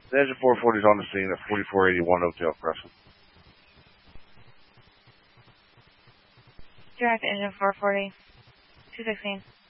The engine 440 is on the scene at 4481 Oakdale Crescent. Direct engine 440. 216.